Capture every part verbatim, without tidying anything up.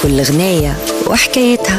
كل غناية وحكايتها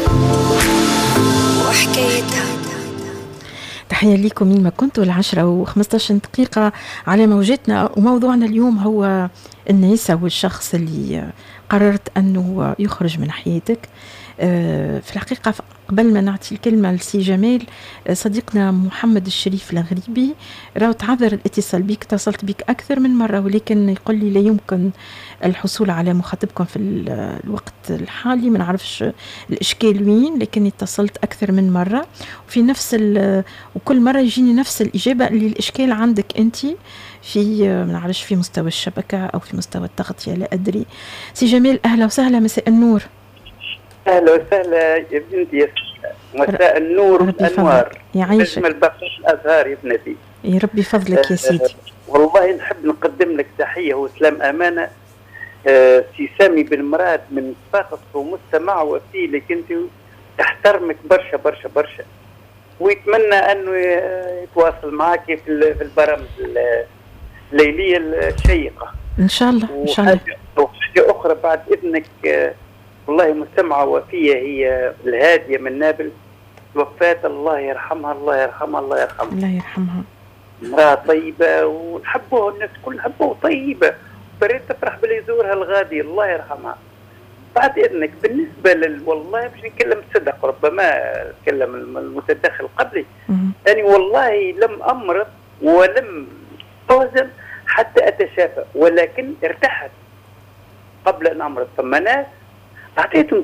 وحكايتها. تحية لكم مين ما كنتوا. العشرة وخمستاش دقيقة على موجتنا، وموضوعنا اليوم هو النساء والشخص اللي قررت أنه يخرج من حياتك. في الحقيقة قبل ما نعطي الكلمة لسي جمال، صديقنا محمد الشريف الغريبي راهو تعذر الاتصال بك، اتصلت بك أكثر من مرة ولكن يقول لي لا يمكن الحصول على مخاطبكم في الوقت الحالي، ما نعرفش الإشكال وين، لكن اتصلت أكثر من مرة وفي نفس وكل مرة يجيني نفس الإجابة اللي الإشكال عندك أنت في ما نعرفش في مستوى الشبكة أو في مستوى التغطية، لا أدري. سي جمال أهلا وسهلا، مساء النور. أهلا وسهلا يا بنتي، مساء النور والأنوار، يعيشك أجمل بقاء الأزهار يا ابنتي. يا ربي فضلك يا سيدي. أه والله نحب نقدم لك تحية وسلام أمانة. أه سي سامي بن مراد من فاقص ومستمع وفي لك أنت، تحترمك برشا برشا برشا، ويتمنى أنه يتواصل معك في البرامج الليلية الشيقة إن شاء الله. إن شاء الله. وحاجة أخرى بعد إذنك، أه والله مستمعة وفية هي الهادية من نابل، وفات الله يرحمها الله يرحمها الله يرحمها الله يرحمها. امرأة طيبة ونحبوها، الناس كل نحبوها طيبة، بريت تفرح باللي يزورها الغادي الله يرحمها. بعد إذنك بالنسبة لل والله مش نتكلم صدق، ربما نتكلم المتدخل قبلي، يعني والله لم أمرض ولم أوزن حتى أتشافى، ولكن ارتحت قبل أن أمرض. ثم ناس أعطيتهم